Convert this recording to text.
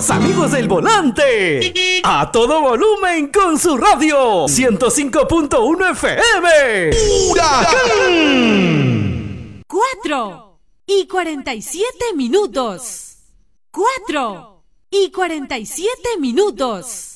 los amigos del volante. A todo volumen con su radio. 105.1 FM. ¡Huracán! 4:47. 4:47.